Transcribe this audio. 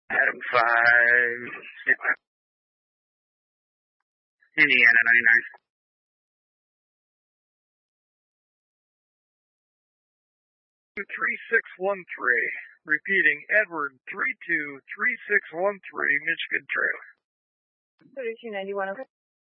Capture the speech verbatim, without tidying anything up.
Adam five, Indiana ninety-nine. three six one three. Repeating, Edward three two three six one three, Michigan Trail. thirty-two ninety-one, okay.